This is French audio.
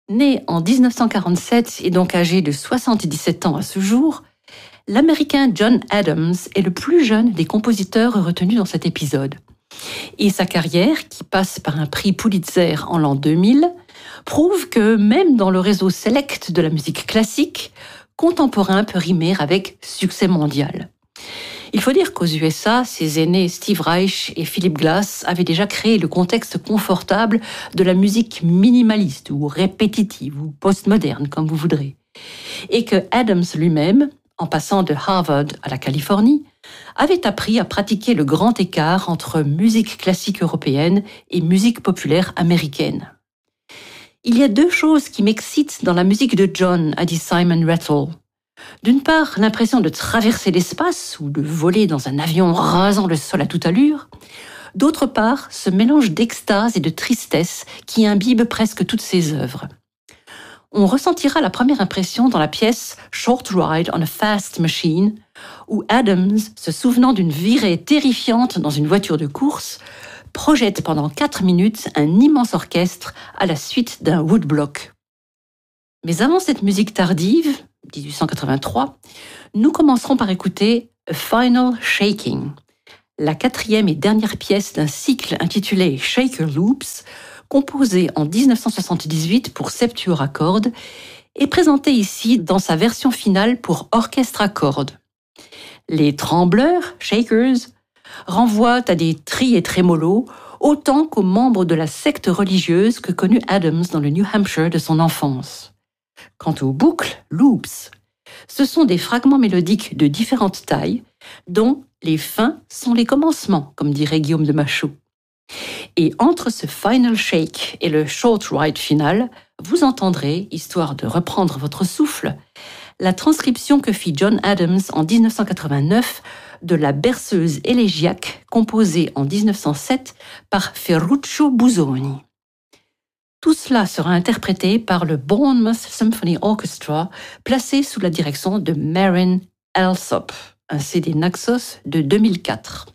Né en 1947 et donc âgé de 77 ans à ce jour, l'Américain John Adams est le plus jeune des compositeurs retenus dans cet épisode. Et sa carrière, qui passe par un prix Pulitzer en l'an 2000, prouve que même dans le réseau select de la musique classique, contemporain peut rimer avec succès mondial. Il faut dire qu'aux USA, ses aînés Steve Reich et Philip Glass avaient déjà créé le contexte confortable de la musique minimaliste ou répétitive ou postmoderne, comme vous voudrez. Et que Adams lui-même, en passant de Harvard à la Californie, avait appris à pratiquer le grand écart entre musique classique européenne et musique populaire américaine. Il y a deux choses qui m'excitent dans la musique de John, a dit Simon Rattle. D'une part, l'impression de traverser l'espace ou de voler dans un avion rasant le sol à toute allure. D'autre part, ce mélange d'extase et de tristesse qui imbibe presque toutes ses œuvres. On ressentira la première impression dans la pièce Short Ride on a Fast Machine, où Adams, se souvenant d'une virée terrifiante dans une voiture de course, projette pendant 4 minutes un immense orchestre à la suite d'un woodblock. Mais avant cette musique tardive, 1883, nous commencerons par écouter A Final Shaking, la 4e et dernière pièce d'un cycle intitulé Shaker Loops, composé en 1978 pour septuor à cordes et présenté ici dans sa version finale pour orchestre à cordes. Les trembleurs, shakers, renvoient à des tris et trémolos autant qu'aux membres de la secte religieuse que connut Adams dans le New Hampshire de son enfance. Quant aux boucles, loops, ce sont des fragments mélodiques de différentes tailles, dont les fins sont les commencements, comme dirait Guillaume de Machaut. Et entre ce final shake et le short ride final, vous entendrez, histoire de reprendre votre souffle, la transcription que fit John Adams en 1989 de la berceuse élégiaque composée en 1907 par Ferruccio Busoni. Tout cela sera interprété par le Bournemouth Symphony Orchestra, placé sous la direction de Marin Alsop, un CD Naxos de 2004.